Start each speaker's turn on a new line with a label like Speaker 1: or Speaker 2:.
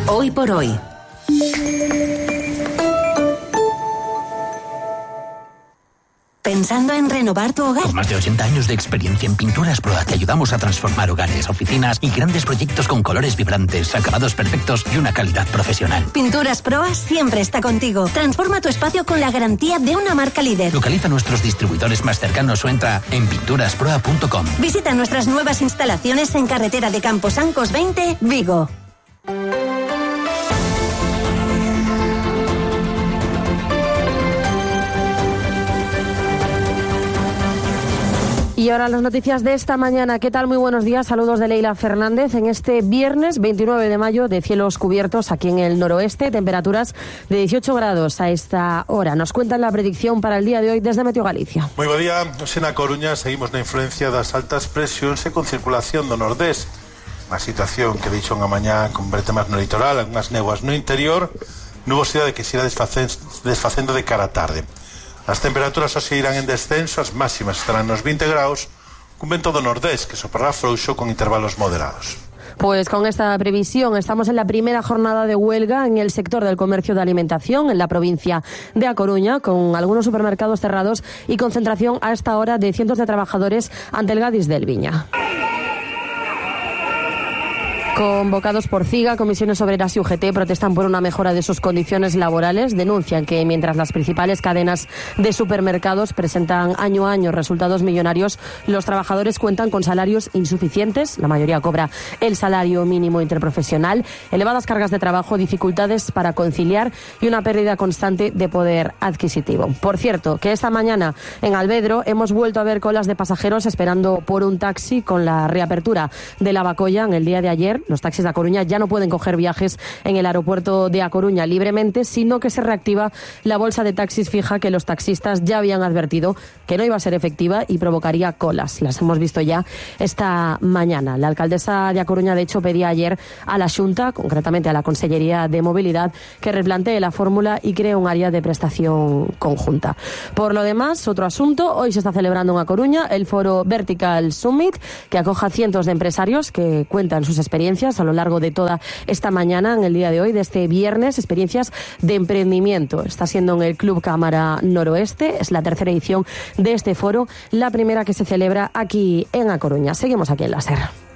Speaker 1: Hoy por hoy. ¿Pensando en renovar tu hogar?
Speaker 2: Con más de 80 años de experiencia en Pinturas Proa te ayudamos a transformar hogares, oficinas y grandes proyectos con colores vibrantes, acabados perfectos y una calidad profesional.
Speaker 1: Pinturas Proa siempre está contigo. Transforma tu espacio con la garantía de una marca líder.
Speaker 2: Localiza nuestros distribuidores más cercanos o entra en pinturasproa.com.
Speaker 1: Visita nuestras nuevas instalaciones en carretera de Camposancos 20, Vigo.
Speaker 3: Y ahora las noticias de esta mañana. ¿Qué tal? Muy buenos días. Saludos de Leila Fernández. En este viernes 29 de mayo, de cielos cubiertos aquí en el noroeste, temperaturas de 18 grados a esta hora. Nos cuentan la predicción para el día de hoy desde Meteo Galicia.
Speaker 4: Moi bo día. Hoxe na Coruña seguimos na influencia das altas presións e con circulación do nordés. Unha situación que deixa unha mañá con vertemas no litoral, algunhas néboas no interior, nubosidade que se irá desfacendo de cara á tarde. As temperaturas hoxe irán en descenso, as máximas estarán nos 20 graus, cun vento do nordés que soprará frouxo con intervalos moderados.
Speaker 3: Pues con esta previsión estamos en la primera jornada de huelga en el sector del comercio de alimentación en la provincia de A Coruña, con algunos supermercados cerrados y concentración a esta hora de cientos de trabajadores ante el Gadis del Viña. Convocados por CIGA, Comisiones Obreras y UGT protestan por una mejora de sus condiciones laborales. Denuncian que mientras las principales cadenas de supermercados presentan año a año resultados millonarios, los trabajadores cuentan con salarios insuficientes. La mayoría cobra el salario mínimo interprofesional, elevadas cargas de trabajo, dificultades para conciliar y una pérdida constante de poder adquisitivo. Por cierto, que esta mañana en Alvedro hemos vuelto a ver colas de pasajeros esperando por un taxi con la reapertura de la Bacolla en el día de ayer. Los taxis de A Coruña ya no pueden coger viajes en el aeropuerto de A Coruña libremente, sino que se reactiva la bolsa de taxis fija que los taxistas ya habían advertido que no iba a ser efectiva y provocaría colas. Las hemos visto ya esta mañana. La alcaldesa de A Coruña, de hecho, pedía ayer a la Xunta, concretamente a la Consellería de Movilidad, que replantee la fórmula y cree un área de prestación conjunta. Por lo demás, otro asunto, hoy se está celebrando en A Coruña el foro Vertical Summit, que acoja a cientos de empresarios que cuentan sus experiencias a lo largo de toda esta mañana, en el día de hoy, de este viernes, experiencias de emprendimiento. Está siendo en el Club Cámara Noroeste, es la tercera edición de este foro, la primera que se celebra aquí en A Coruña. Seguimos aquí en la SER.